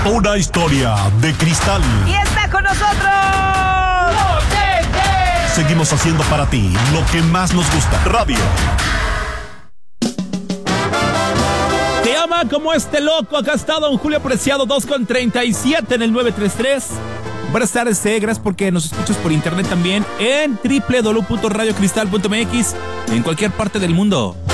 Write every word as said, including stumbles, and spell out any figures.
Una historia de cristal. Y está con nosotros. Seguimos haciendo para ti lo que más nos gusta. Radio. Te ama como este loco. Acá está Don Julio Preciado, dos con treinta y siete en el nueve tres tres. Buenas tardes, eh. Gracias porque nos escuchas por internet también en doble u doble u doble u punto radio cristal punto m x en cualquier parte del mundo.